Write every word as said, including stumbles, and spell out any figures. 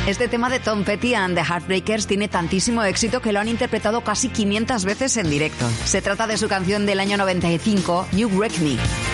Este tema de Tom Petty and the Heartbreakers tiene tantísimo éxito que lo han interpretado casi quinientas veces en directo. Se trata de su canción del año noventa y cinco, You Wreck Me.